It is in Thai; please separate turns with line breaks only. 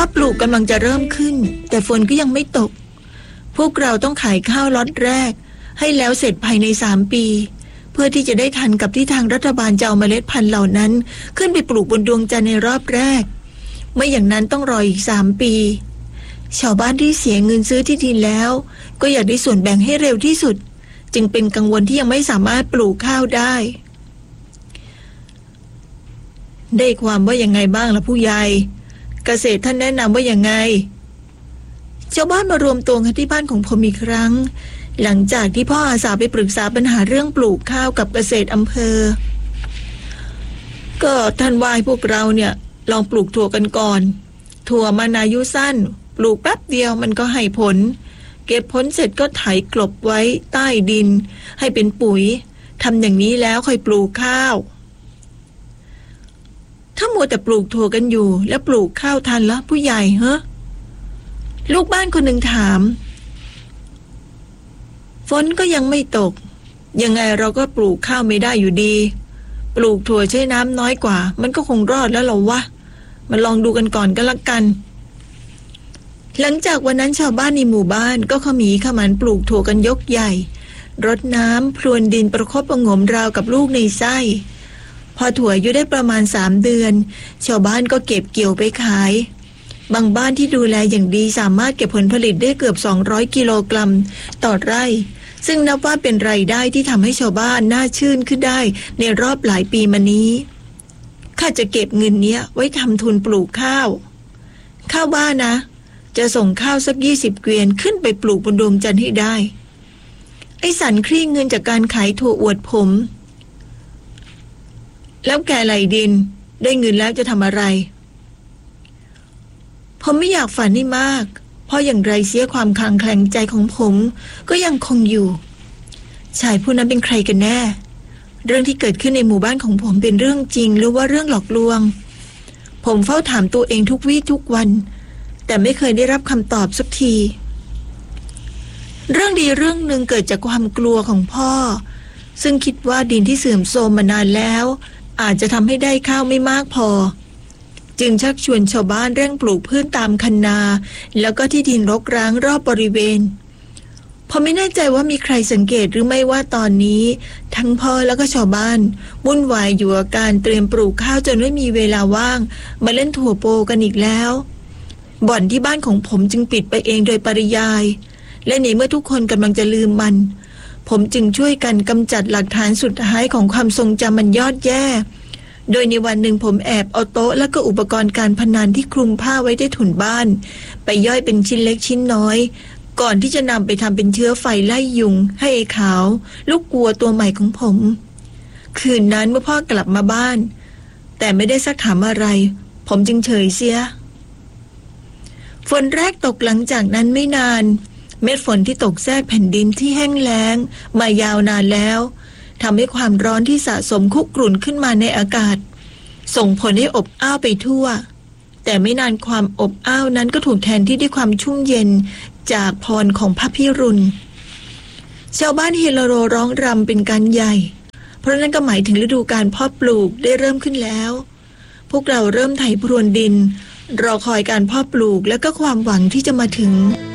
อปลูกกำลังจะเริ่มขึ้นแต่ฝนก็ยังไม่ตกพวกเราต้องขายข้าวล็อตแรกให้แล้วเสร็จภายใน3 ปีเพื่อที่จะได้ทันกับที่ทางรัฐบาลจะเอาเมล็ดพันธุ์เหล่านั้นขึ้นไปปลูกบนดวงจันทร์ในรอบแรกไม่อย่างนั้นต้องรออีก3 ปีชาวบ้านที่เสียเงินซื้อที่ดินแล้วก็อยากได้ส่วนแบ่งให้เร็วที่สุดจึงเป็นกังวลที่ยังไม่สามารถปลูกข้าวได้ความว่ายังไงบ้างล่ะผู้ใหญ่เกษตรท่านแนะนำว่ายังไงชาวบ้านมารวมตัวกันที่บ้านของผมอีกครั้งหลังจากที่พ่ออาสาไปปรึกษาปัญหาเรื่องปลูกข้าวกับเกษตรอำเภอก็ท่านว่าให้พวกเราเนี่ยลองปลูกถั่วกันก่อนถั่วมันอายุสั้นปลูกแป๊บเดียวมันก็ให้ผลเก็บผลเสร็จก็ไถกลบไว้ใต้ดินให้เป็นปุ๋ยทำอย่างนี้แล้วค่อยปลูกข้าวถ้ามัวแต่ปลูกถั่วกันอยู่แล้วปลูกข้าวทันละผู้ใหญ่ฮะลูกบ้านคนหนึ่งถามฝนก็ยังไม่ตกยังไงเราก็ปลูกข้าวไม่ได้อยู่ดีปลูกถั่วใช้น้ำน้อยกว่ามันก็คงรอดแล้วหรอวะมาลองดูกันก่อนก็แล้วกันหลังจากวันนั้นชาวบ้านในหมู่บ้านก็ขมีขมันปลูกถั่วกันยกใหญ่รดน้ำพรวนดินประคบประหงมราวกับลูกในไส้พอถั่วอายุได้ประมาณ3 เดือนชาวบ้านก็เก็บเกี่ยวไปขายบางบ้านที่ดูแลอย่างดีสามารถเก็บผลผลิตได้เกือบ200 กิโลกรัมต่อไร่ซึ่งนับว่าเป็นรายได้ที่ทำให้ชาวบ้านน่าชื่นขึ้นได้ในรอบหลายปีมานี้ข้าจะเก็บเงินเนี้ยไว้ทำทุนปลูกข้าวบ้านนะจะส่งข้าวสัก20 เกวียนขึ้นไปปลูกบนดวงจันทร์ให้ได้ไอ้สันคลี่เงินจากการขายถั่วอวดผมแล้วแกไหลดินได้เงินแล้วจะทำอะไรผมไม่อยากฝันให้มากเพราะอย่างไรเสียความคลางแคลงใจของผมก็ยังคงอยู่ชายผู้นั้นเป็นใครกันแน่เรื่องที่เกิดขึ้นในหมู่บ้านของผมเป็นเรื่องจริงหรือว่าเรื่องหลอกลวงผมเฝ้าถามตัวเองทุกวี่ทุกวันแต่ไม่เคยได้รับคำตอบสักทีเรื่องดีเรื่องหนึ่งเกิดจากความกลัวของพ่อซึ่งคิดว่าดินที่เสื่อมโทรมมานานแล้วอาจจะทำให้ได้ข้าวไม่มากพอจึงชักชวนชาวบ้านเร่งปลูกพืชตามคันนาแล้วก็ที่ดินรกร้างรอบบริเวณผมไม่แน่ใจว่ามีใครสังเกตหรือไม่ว่าตอนนี้ทั้งพ่อแล้วก็ชาวบ้านวุ่นวายอยู่กับการเตรียมปลูกข้าวจนไม่มีเวลาว่างมาเล่นถั่วโปกันอีกแล้วบ่อนที่บ้านของผมจึงปิดไปเองโดยปริยายและในเมื่อทุกคนกำลังจะลืมมันผมจึงช่วยกันกำจัดหลักฐานสุดท้ายของความทรงจำมันยอดแย่โดยในวันหนึ่งผมแอบเอาโต๊ะและก็อุปกรณ์การพนันที่คลุมผ้าไว้ใต้ถุนบ้านไปย่อยเป็นชิ้นเล็กชิ้นน้อยก่อนที่จะนำไปทำเป็นเชื้อไฟไล่ยุงให้ไอ้ขาวลูกวัวตัวใหม่ของผมคืนนั้นเมื่อพ่อกลับมาบ้านแต่ไม่ได้ซักถามอะไรผมจึงเฉยเสียฝนแรกตกหลังจากนั้นไม่นานเม็ดฝนที่ตกแทรกแผ่นดินที่แห้งแล้งมายาวนานแล้วทำให้ความร้อนที่สะสมคุกรุ่นขึ้นมาในอากาศส่งผลให้อบอ้าวไปทั่วแต่ไม่นานความอบอ้าวนั้นก็ถูกแทนที่ด้วยความชุ่มเย็นจากพรของพระพิรุณชาวบ้านเฮโลโรร้องรำเป็นการใหญ่เพราะนั่นก็หมายถึงฤดูการเพาะปลูกได้เริ่มขึ้นแล้วพวกเราเริ่มไถพรวนดินรอคอยการเพาะปลูกและก็ความหวังที่จะมาถึง